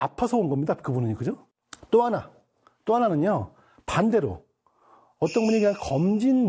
아파서 온 겁니다. 그분은. 그죠? 또 하나는요, 반대로 어떤 분이 그냥 검진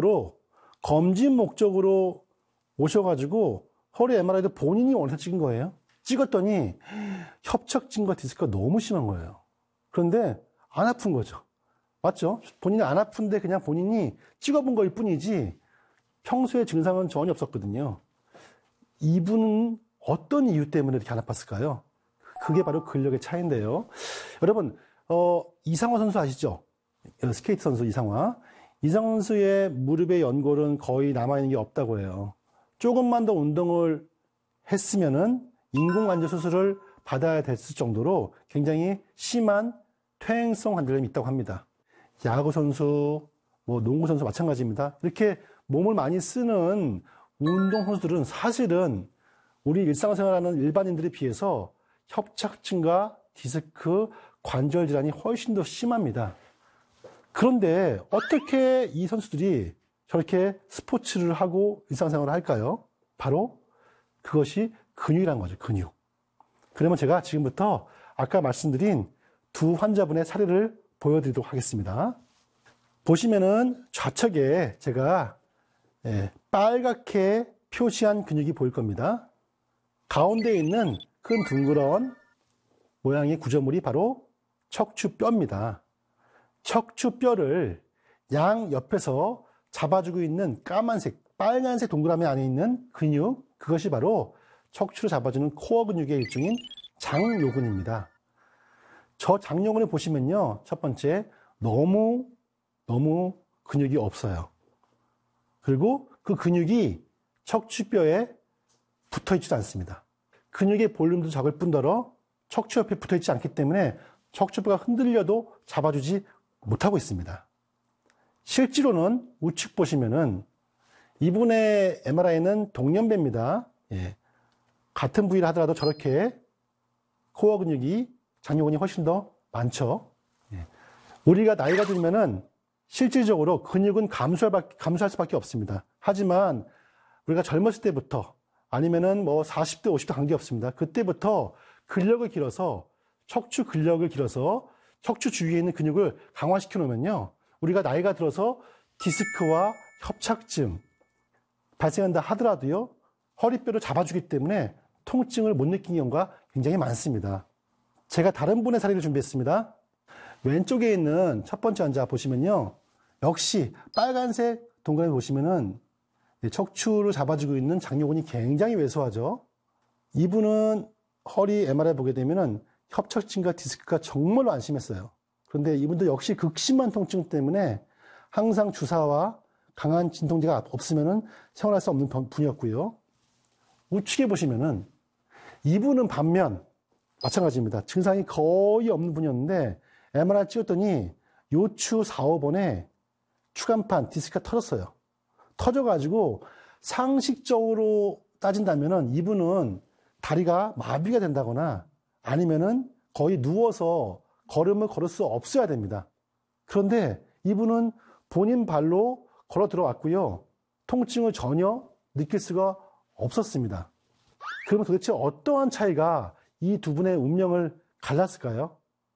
목적으로 오셔가지고 허리 MRI도 본인이 원해서 찍은 거예요. 찍었더니 협착증과 디스크가 너무 심한 거예요. 그런데 안 아픈 거죠. 맞죠? 본인이 안 아픈데 그냥 본인이 찍어본 거일 뿐이지 평소에 증상은 전혀 없었거든요. 이분은 어떤 이유 때문에 이렇게 안 아팠을까요? 그게 바로 근력의 차이인데요. 여러분, 이상화 선수 아시죠? 스케이트 선수 이상화. 이상화 선수의 무릎의 연골은 거의 남아있는 게 없다고 해요. 조금만 더 운동을 했으면은 인공관절 수술을 받아야 됐을 정도로 굉장히 심한 퇴행성 관절염이 있다고 합니다. 야구 선수, 농구 선수 마찬가지입니다. 이렇게 몸을 많이 쓰는 운동 선수들은 사실은 우리 일상생활하는 일반인들에 비해서 협착증과 디스크, 관절 질환이 훨씬 더 심합니다. 그런데 어떻게 이 선수들이 저렇게 스포츠를 하고 일상생활을 할까요? 바로 그것이 근육이란 거죠, 근육. 그러면 제가 지금부터 아까 말씀드린 두 환자분의 사례를 보여드리도록 하겠습니다. 보시면은 좌측에 제가 빨갛게 표시한 근육이 보일 겁니다. 가운데에 있는 큰 둥그런 모양의 구조물이 바로 척추뼈입니다. 척추뼈를 양 옆에서 잡아주고 있는 빨간색 동그라미 안에 있는 근육, 그것이 바로 척추를 잡아주는 코어 근육의 일종인 장요근입니다. 저 장요근을 보시면요, 첫 번째, 너무 근육이 없어요. 그리고 그 근육이 척추뼈에 붙어 있지도 않습니다. 근육의 볼륨도 적을 뿐더러 척추 옆에 붙어 있지 않기 때문에 척추뼈가 흔들려도 잡아주지 못하고 있습니다. 실제로는 우측 보시면은 이분의 MRI는 동년배입니다. 같은 부위를 하더라도 저렇게 코어 근육이, 장요근이 훨씬 더 많죠. 우리가 나이가 들면은 실질적으로 근육은 감소할 수밖에 없습니다. 하지만 우리가 젊었을 때부터 아니면은 40대, 50대 관계없습니다. 그때부터 근력을 길어서 척추 근력을 길어서 척추 주위에 있는 근육을 강화시켜 놓으면요, 우리가 나이가 들어서 디스크와 협착증 발생한다 하더라도요, 허리뼈를 잡아주기 때문에 통증을 못 느끼는 경우가 굉장히 많습니다. 제가 다른 분의 사례를 준비했습니다. 왼쪽에 있는 첫 번째 환자 보시면요, 역시 빨간색 동그라미 보시면은 척추를 잡아주고 있는 장요근이 굉장히 왜소하죠. 이분은 허리 MRI 보게 되면은 협착증과 디스크가 정말로 안 심했어요. 그런데 이분도 역시 극심한 통증 때문에 항상 주사와 강한 진통제가 없으면은 생활할 수 없는 분이었고요. 우측에 보시면은 이분은 반면 마찬가지입니다. 증상이 거의 없는 분이었는데 MRI 찍었더니 요추 4, 5번에 추간판 디스크가 터졌어요. 터져가지고 상식적으로 따진다면은 이분은 다리가 마비가 된다거나 아니면은 거의 누워서 걸음을 걸을 수 없어야 됩니다. 그런데 이분은 본인 발로 걸어 들어왔고요. 통증을 전혀 느낄 수가 없었습니다. 그러면 도대체 어떠한 차이가 이 두 분의 운명을 갈랐을까요?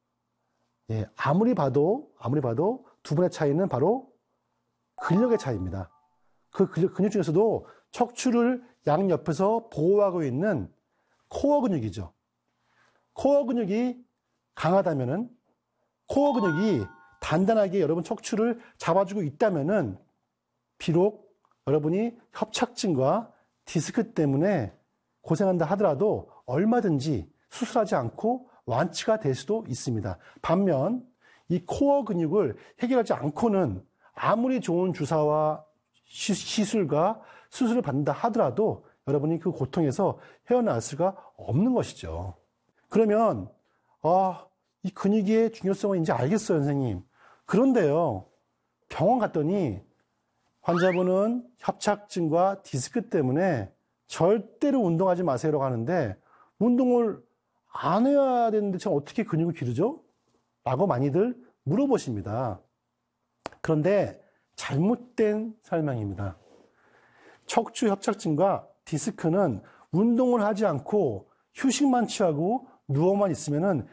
아무리 봐도 두 분의 차이는 바로 근력의 차이입니다. 그 근육 중에서도 척추를 양옆에서 보호하고 있는 코어 근육이죠. 코어 근육이 강하다면은, 코어 근육이 단단하게 여러분 척추를 잡아주고 있다면은, 비록 여러분이 협착증과 디스크 때문에 고생한다 하더라도 얼마든지 수술하지 않고 완치가 될 수도 있습니다. 반면 이 코어 근육을 해결하지 않고는 아무리 좋은 주사와 시술과 수술을 받는다 하더라도 여러분이 그 고통에서 헤어나올 수가 없는 것이죠. 그러면 이 근육의 중요성은 이제 알겠어요, 선생님. 그런데요, 병원 갔더니 환자분은 협착증과 디스크 때문에 절대로 운동하지 마세요라고 하는데, 운동을 안 해야 되는데 제가 어떻게 근육을 기르죠? 라고 많이들 물어보십니다. 그런데 잘못된 설명입니다. 척추 협착증과 디스크는 운동을 하지 않고 휴식만 취하고 누워만 있으면은